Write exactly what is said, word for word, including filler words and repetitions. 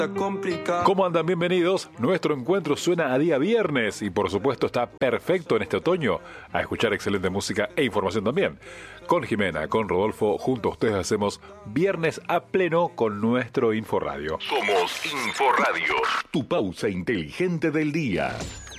complicado. ¿Cómo andan? Bienvenidos. Nuestro encuentro suena a día viernes y por supuesto está perfecto en este otoño a escuchar excelente música e información también. Con Jimena, con Rodolfo, junto a ustedes hacemos Viernes a Pleno con nuestro Inforadio. Somos Inforadio, tu pausa inteligente del día.